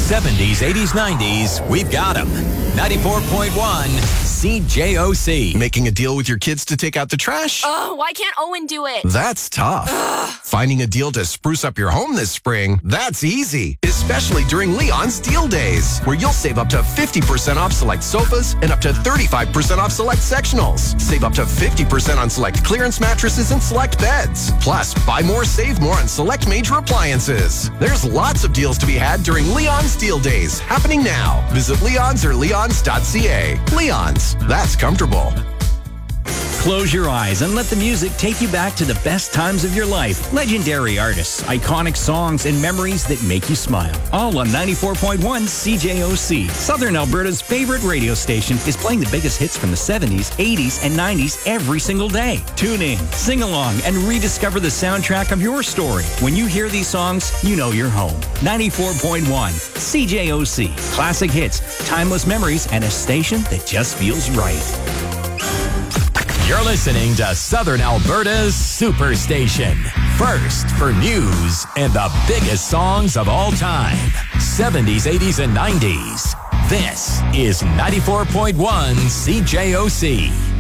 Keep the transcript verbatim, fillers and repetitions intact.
seventies, eighties, nineties, we've got them. ninety-four point one C J O C. Making a deal with your kids to take out the trash? Oh, why can't Owen do it? That's tough. Ugh. Finding a deal to spruce up your home this spring? That's easy. Especially during Leon's Deal Days, where you'll save up to fifty percent off select sofas and up to thirty-five percent off select sectionals. Save up to fifty percent on select clearance mattresses and select beds. Plus, buy more, save more on select major appliances. There's lots of deals to be had during Leon's Deal Days, happening now. Visit Leon's or leons dot c a. Leon's, that's comfortable. Close your eyes and let the music take you back to the best times of your life. Legendary artists, iconic songs, and memories that make you smile. All on ninety-four point one C J O C. Southern Alberta's favorite radio station is playing the biggest hits from the seventies, eighties, and nineties every single day. Tune in, sing along, and rediscover the soundtrack of your story. When you hear these songs, you know you're home. ninety-four point one C J O C. Classic hits, timeless memories, and a station that just feels right. You're listening to Southern Alberta's Superstation. First for news and the biggest songs of all time. seventies, eighties, and nineties. This is ninety-four point one C J O C.